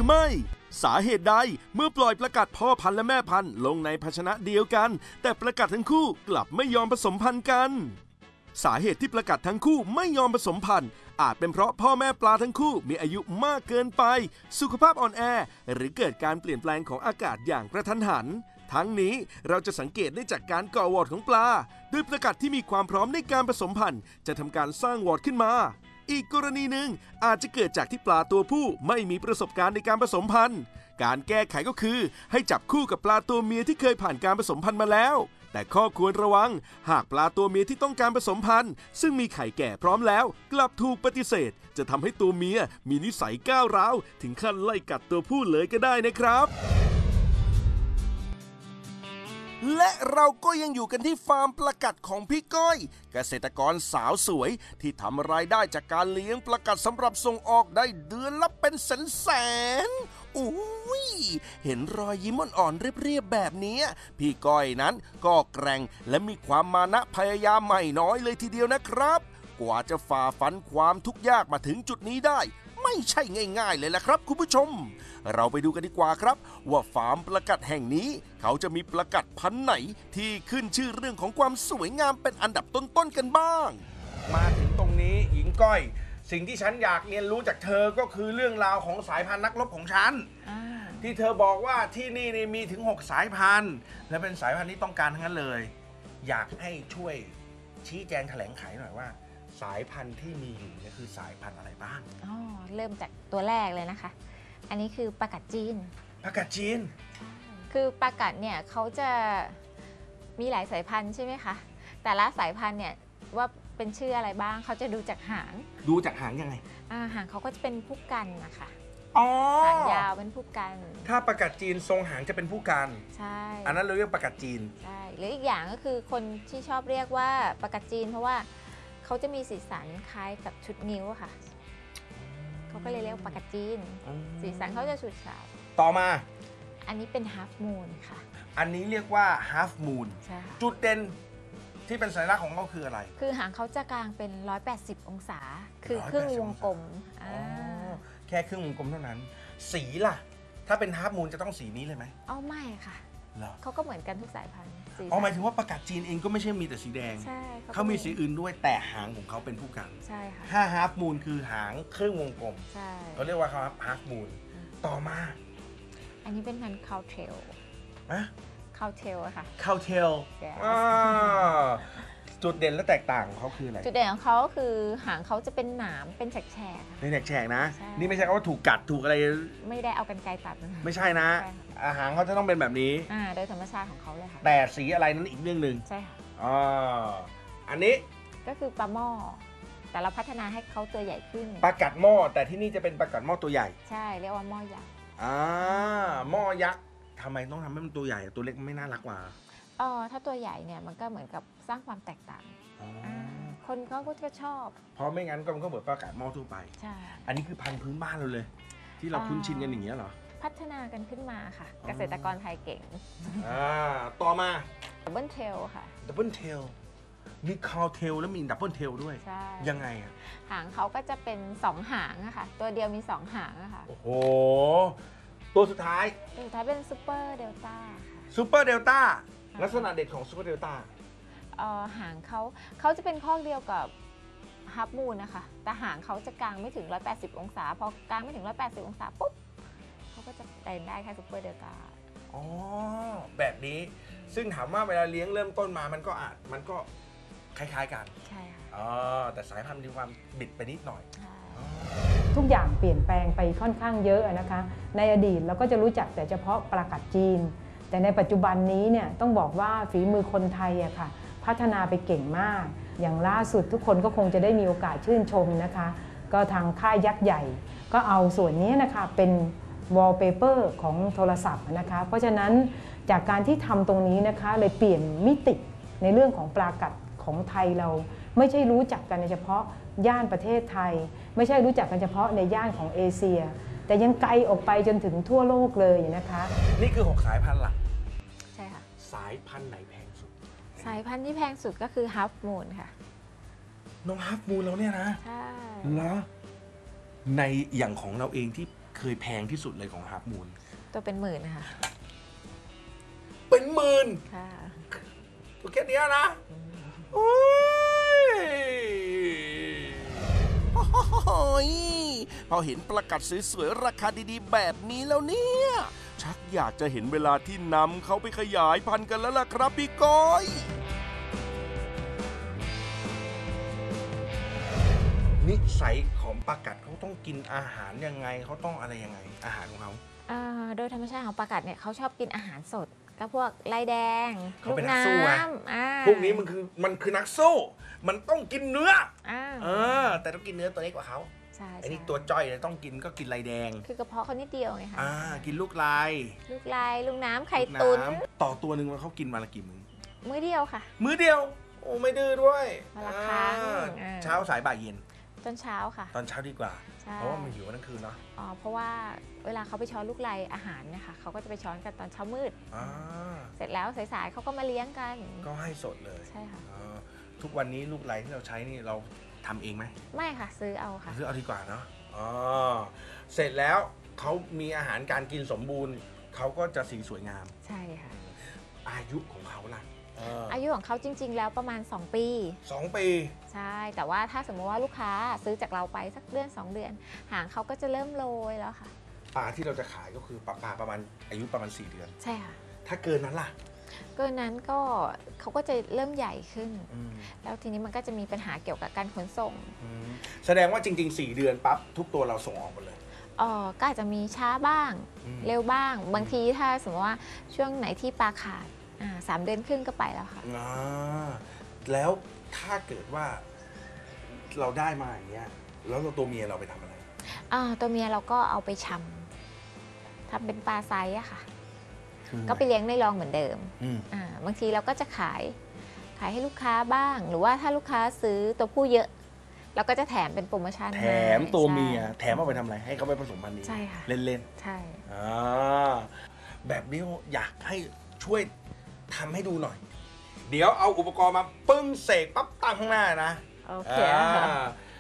รือไม่สาเหตุใดเมื่อปล่อยประกัดพ่อพันธุ์และแม่พันธุ์ลงในภาชนะเดียวกันแต่ประกัดทั้งคู่กลับไม่ยอมผสมพันธุ์กันสาเหตุที่ประกัดทั้งคู่ไม่ยอมผสมพันธุ์อาจเป็นเพราะพ่อแม่ปลาทั้งคู่มีอายุมากเกินไปสุขภาพอ่อนแอหรือเกิดการเปลี่ยนแปลงของอากาศอย่างกระทันหันทั้งนี้เราจะสังเกตได้จากการก่อวอร์ดของปลาโดยประกัดที่มีความพร้อมในการผสมพันธุ์จะทำการสร้างวอร์ดขึ้นมาอีกกรณีหนึ่งอาจจะเกิดจากที่ปลาตัวผู้ไม่มีประสบการณ์ในการผสมพันธุ์การแก้ไขก็คือให้จับคู่กับปลาตัวเมียที่เคยผ่านการผสมพันธุ์มาแล้วแต่ข้อควรระวังหากปลาตัวเมียที่ต้องการผสมพันธุ์ซึ่งมีไข่แก่พร้อมแล้วกลับถูกปฏิเสธจะทำให้ตัวเมียมีนิสัยก้าวร้าวถึงขั้นไล่กัดตัวผู้เลยก็ได้นะครับและเราก็ยังอยู่กันที่ฟาร์มประกัดของพี่ก้อยเกษตรกรสาวสวยที่ทำรายได้จากการเลี้ยงประกัดสำหรับส่งออกได้เดือนละเป็นแสนอุ้ยเห็นรอยยิ้มอ่อนๆเรียบๆแบบนี้พี่ก้อยนั้นก็แกร่งและมีความมานะพยายามไม่น้อยเลยทีเดียวนะครับกว่าจะฝ่าฟันความทุกข์ยากมาถึงจุดนี้ได้ไม่ใช่ง่ายๆเลยล่ะครับคุณผู้ชมเราไปดูกันดีกว่าครับว่าฟาร์มประกัดแห่งนี้เขาจะมีประกัดพันธุ์ไหนที่ขึ้นชื่อเรื่องของความสวยงามเป็นอันดับต้นๆกันบ้างมาถึงตรงนี้หญิงก้อยสิ่งที่ฉันอยากเรียนรู้จากเธอก็คือเรื่องราวของสายพันธุ์นักรบของฉันที่เธอบอกว่าที่นี่มีถึง6สายพันธุ์และเป็นสายพันธุ์ที่ต้องการทั้งนั้นเลยอยากให้ช่วยชี้แจงแถลงไขหน่อยว่าสายพันธุ์ที่มีอยู่เนี่ยคือสายพันธุ์อะไรบ้างเริ่มจากตัวแรกเลยนะคะอันนี้คือประกัดจีนประกัดจีนคือประกัดเนี่ยเขาจะมีหลายสายพันธุ์ใช่ไหมคะแต่ละสายพันธุ์เนี่ยว่าเป็นชื่ออะไรบ้างเขาจะดูจากหางดูจากหางยังไงหางเขาก็จะเป็นผู้กันนะคะหางยาวเป็นผู้กันถ้าประกัดจีนทรงหางจะเป็นผู้กันใช่อันนั้นเราเรียกประกัดจีนใช่หรืออีกอย่างก็คือคนที่ชอบเรียกว่าประกัดจีนเพราะว่าเขาจะมีสีสันคล้ายกับชุดนิ้วค่ะเขาก็เลยเรียกประกัดจีนสีสันเขาจะฉูดฉาดต่อมาอันนี้เป็น half moon ค่ะอันนี้เรียกว่า half moon ใช่ค่ะจุดเด่นที่เป็นสัญลักษณ์ของเขาคืออะไรคือหางเขาจะกลางเป็น180องศาคือครึ่งวงกลมแค่ครึ่งวงกลมเท่านั้นสีล่ะถ้าเป็น half moon จะต้องสีนี้เลยไหมไม่ค่ะเขาก็เหมือนกันทุกสายพันธุ์หมายถึงว่าประกัดจีนเองก็ไม่ใช่มีแต่สีแดงใช่เขามีสีอื่นด้วยแต่หางของเขาเป็นผู้กันใช่ค่ะถ้า half moon คือหางครึ่งวงกลมใช่เขาเรียกว่า half moon ต่อมาอันนี้เป็นพันธุ์ cowtail cowtail อะค่ะ cowtail จุดเด่นและแตกต่างของเขาคืออะไรจุดเด่นของเขาคือหางเขาจะเป็นหนามเป็นแฉกเป็นแฉกนะนี่ไม่ใช่ว่าถูกกัดถูกอะไรไม่ได้เอากรรไกรตัดไม่ใช่นะหางเขาจะต้องเป็นแบบนี้โดยธรรมชาติของเขาเลยค่ะแต่สีอะไรนั้นอีกเรื่องหนึ่งใช่ค่ะอันนี้ก็คือปลาหม้อแต่เราพัฒนาให้เขาตัวใหญ่ขึ้นปลากัดหม้อแต่ที่นี่จะเป็นปลากัดหม้อตัวใหญ่ใช่เรียกว่าหม้อยักษ์หม้อยักษ์ทำไมต้องทำให้มันตัวใหญ่ตัวเล็กมันไม่น่ารักกว่าถ้าตัวใหญ่เนี่ยมันก็เหมือนกับสร้างความแตกต่างคนเขาก็ชอบเพราะไม่งั้นก็มันก็เหมือนปลากัดหม้อทั่วไปใช่อันนี้คือพันธุ์พื้นบ้านเราเลยที่เราคุ้นชินกันอย่างเงี้ยเหรอพัฒนากันขึ้นมาค่ะเกษตรกรไทยเก่งต่อมา double tail ค่ะ double tail มี cow tail แล้วมี double tail ด้วยใช่ยังไงหางเขาก็จะเป็น2หางอะค่ะตัวเดียวมี2หางอะค่ะโอ้โหตัวสุดท้ายเป็นซูเปอร์เดลต้าค่ะซูเปอร์เดลต้าลักษณะเด่นของซูเปอร์เดลต้าหางเขาจะเป็นข้อเดียวกับฮับมูนนะคะแต่หางเขาจะกลางไม่ถึง180องศาพอกลางไม่ถึง180องศาปุ๊บเขาก็จะเต้นได้แค่ซูเปอร์เดลต้าแบบนี้ซึ่งถามว่าเวลาเลี้ยงเริ่มต้นมามันก็คล้ายๆกันใช่ค่ะแต่สายพันธุ์มีความบิดไปนิดหน่อยทุกอย่างเปลี่ยนแปลงไปค่อนข้างเยอะนะคะในอดีตเราก็จะรู้จักแต่เฉพาะประกัดจีนแต่ในปัจจุบันนี้เนี่ยต้องบอกว่าฝีมือคนไทยอะค่ะพัฒนาไปเก่งมากอย่างล่าสุดทุกคนก็คงจะได้มีโอกาสชื่นชมนะคะก็ทางค่ายยักษ์ใหญ่ก็เอาส่วนนี้นะคะเป็นวอลเปเปอร์ของโทรศัพท์นะคะเพราะฉะนั้นจากการที่ทำตรงนี้นะคะเลยเปลี่ยนมิติในเรื่องของปลากัดของไทยเราไม่ใช่รู้จักกันเฉพาะย่านประเทศไทยไม่ใช่รู้จักกันเฉพาะในย่านของเอเชียแต่ยังไกลออกไปจนถึงทั่วโลกเลยนะคะนี่คือ6สายพันธุ์หลักใช่ค่ะสายพันธุ์ไหนแพงสุดสายพันธุ์ที่แพงสุดก็คือฮับมูนค่ะน้องฮับมูนเราเนี่ยนะใช่แล้วในอย่างของเราเองที่เคยแพงที่สุดเลยของฮาร์ปมูนตัวเป็นหมื่นนะคะเป็นหมื่นค่ะตัวแค่เนี้ยนะโอ้ยพอเห็นประกัดสวยๆราคาดีๆแบบนี้แล้วเนี่ย ชักอยากจะเห็นเวลาที่นำเขาไปขยายพันธุ์กันแล้วล่ะครับพี่ก้อยนิสัยของปลากัดเขาต้องกินอาหารยังไงเขาต้องอะไรยังไงอาหารของเขาโดยธรรมชาติของปลากัดเนี่ยเขาชอบกินอาหารสด ก็พวกลายแดงเขาลูกเป็นนักน้สู้ไงำพวกนี้มันคือนักสู้มันต้องกินเนื้ออ่าแต่ต้องกินเนื้อตัวเล็กกว่าเขาใช่ไอ้นี่ใช่ตัวจ้อยเลยต้องกินก็กินลายแดงคือกระเพาะเขานิดเดียวไงคะกินลูกลายลูกลายลูกน้ำไข่ตุ๋นน้ำต่อตัวหนึ่งมันเขากินมาละกี่มื้อมื้อเดียวค่ะมื้อเดียว โอ้ไม่ดื้อด้วยวันละครั้งเช้าสายบ่ายเย็นตอนเช้าค่ะตอนเช้าดีกว่าใช่เพราะว่ามันหิวทั้งคืนเนาะเพราะว่าเวลาเขาไปช้อนลูกลายอาหารเนี่ยค่ะเขาก็จะไปช้อนกันตอนเช้ามืดอ่าเสร็จแล้วสายๆเขาก็มาเลี้ยงกันก็ให้สดเลยใช่ค่ะทุกวันนี้ลูกลายที่เราใช้นี่เราทำเองไหมไม่ค่ะซื้อเอาค่ะซื้อเอาดีกว่าเนาะเสร็จแล้วเขามีอาหารการกินสมบูรณ์เขาก็จะสีสวยงามใช่ค่ะอายุของเขาล่ะอายุของเขาจริง ๆ แล้วประมาณ 2 ปี 2 ปีใช่ แต่ว่าถ้าสมมติว่าลูกค้าซื้อจากเราไปสักเดือน 2 เดือน หางเขาก็จะเริ่มโรยแล้วค่ะปลาที่เราจะขายก็คือปลาประมาณอายุประมาณ4 เดือนใช่ค่ะถ้าเกินนั้นล่ะเกินนั้นก็เขาก็จะเริ่มใหญ่ขึ้นอืมแล้วทีนี้มันก็จะมีปัญหาเกี่ยวกับการขนส่งแสดงว่าจริงๆ4 เดือนปั๊บทุกตัวเราส่งออกหมดเลยก็อาจจะมีช้าบ้างอืมเร็วบ้าง บางทีถ้าสมมติว่าช่วงไหนที่ปลาขาด3 เดือนครึ่งก็ไปแล้วค่ะแล้วถ้าเกิดว่าเราได้มาอย่างเงี้ยแล้วตัวเมียเราไปทำอะไรตัวเมียเราก็เอาไปชำทำเป็นปลาไซส์อะค่ะ ก็ไปเลี้ยงในรองเหมือนเดิม บางทีเราก็จะขายให้ลูกค้าบ้าง หรือว่าถ้าลูกค้าซื้อตัวผู้เยอะ เราก็จะแถมเป็นโปรโมชั่นแถมตัวเมียใช่แถมเอาไปทำอะไรให้เขาไปผสมพันธุ์นี้ใช่ค่ะเล่นใช่ๆแบบนี้อยากให้ช่วยทำให้ดูหน่อย เดี๋ยวเอาอุปกรณ์มาปึ้งเสกปั๊บตั้งข้างหน้านะโอเคอ่า